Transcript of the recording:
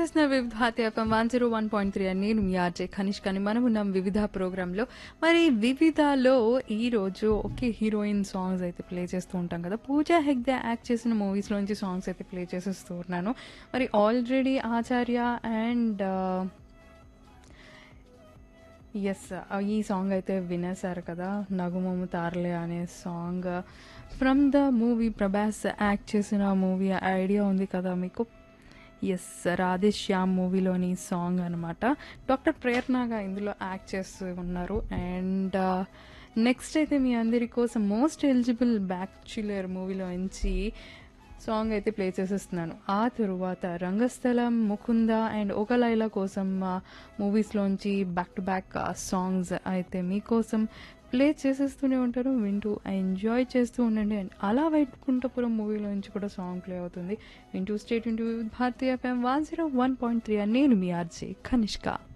చేస్తున్నారు వివిధ భారతి ఎఫ్ఎం 101.3 అని నేను మీ ఆర్జే కనిష్కని మనం ఉన్నాం వివిధ ప్రోగ్రాంలో. మరి వివిధలో ఈరోజు ఒకే హీరోయిన్ సాంగ్స్ అయితే ప్లే చేస్తూ ఉంటాం కదా. పూజా హెగ్డే యాక్ట్ చేసిన మూవీస్లోంచి సాంగ్స్ అయితే ప్లే చేసేస్తూ ఉన్నాను. మరి ఆల్రెడీ ఆచార్య అండ్ ఎస్ ఈ సాంగ్ అయితే వినేశారు కదా, నగుమము తారలే అనే song from the movie. Prabhas act చేసిన మూవీ ఐడియా ఉంది కదా మీకు. ఎస్, రాధేశ్యామ్ మూవీలోని సాంగ్ అనమాట. డాక్టర్ ప్రేరణగా ఇందులో యాక్ట్ చేస్తూ ఉన్నారు. అండ్ నెక్స్ట్ అయితే మీ అందరి కోసం మోస్ట్ ఎలిజిబుల్ బ్యాచులర్ మూవీలో నుంచి సాంగ్ అయితే ప్లే చేసేస్తున్నాను. ఆ తరువాత రంగస్థలం, ముకుంద అండ్ ఒక లైలా కోసం మూవీస్లోంచి బ్యాక్ టు బ్యాక్ సాంగ్స్ అయితే మీకోసం ప్లే చేసేస్తూనే ఉంటారు. వింటూ ఎంజాయ్ చేస్తూ ఉండండి. అండ్ అలా వైకుంఠపురం మూవీలో నుంచి కూడా సాంగ్ ప్లే అవుతుంది. వింటూ స్టేట్ ఇంటూ భారతీయ ఎఫ్ఎం 101.3 నేను మీ ఆర్జే కనిష్క.